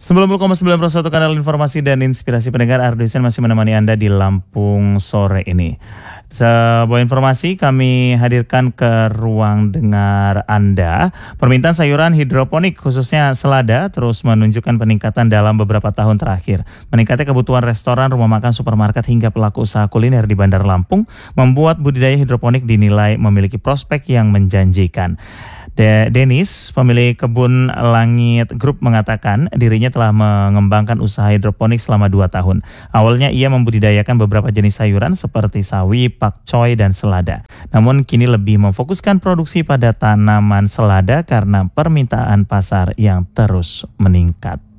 90,9 kanal informasi dan inspirasi pendengar, Arduisen masih menemani Anda di Lampung sore ini. Sebuah informasi kami hadirkan ke ruang dengar Anda. Permintaan sayuran hidroponik khususnya selada terus menunjukkan peningkatan dalam beberapa tahun terakhir. Meningkatnya kebutuhan restoran, rumah makan, supermarket hingga pelaku usaha kuliner di Bandar Lampung membuat budidaya hidroponik dinilai memiliki prospek yang menjanjikan. Denis, pemilik kebun Langit Group, mengatakan dirinya telah mengembangkan usaha hidroponik selama 2 tahun. Awalnya ia membudidayakan beberapa jenis sayuran seperti sawi, pakcoy, dan selada. Namun kini lebih memfokuskan produksi pada tanaman selada karena permintaan pasar yang terus meningkat.